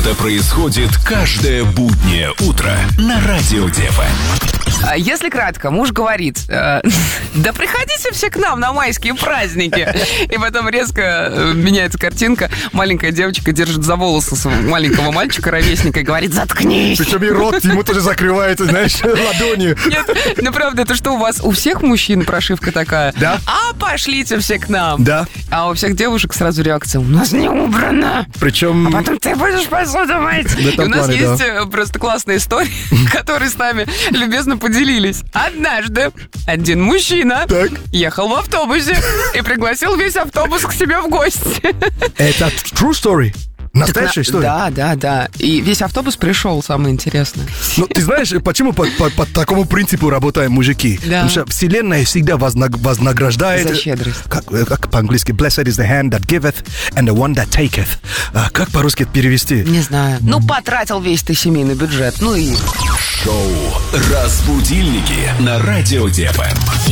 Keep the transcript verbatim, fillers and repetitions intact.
Это происходит каждое буднее утро на Радио ДФМ. Если кратко, муж говорит: э, да приходите все к нам на майские праздники. И потом резко э, меняется картинка. Маленькая девочка держит за волосы маленького мальчика, ровесника, и говорит: заткнись. Причем и рот ему тоже закрывается, знаешь, ладонью. Нет, ну правда, это что, у вас у всех мужчин прошивка такая? Да. А пошлите все к нам. Да. А у всех девушек сразу реакция: у нас не убрано. Причем... А потом ты будешь посуду мыть. И у нас плане, есть да. просто классная история, которой с нами любезно поделились. Однажды один мужчина Так. ехал в автобусе и пригласил весь автобус к себе в гости. Это true story? Настоящая Так, история? Да, да, да. И весь автобус пришел, самое интересное. Ну, ты знаешь, почему по, по, по такому принципу работаем мужики? Да. Потому что вселенная всегда вознаг- вознаграждает... За щедрость. Как, как по-английски? Blessed is the hand that giveth and the one that taketh. А как по-русски это перевести? Не знаю. Ну, потратил весь ты семейный бюджет. Ну и... Шоу «Разбудильники» на Радио ДФМ.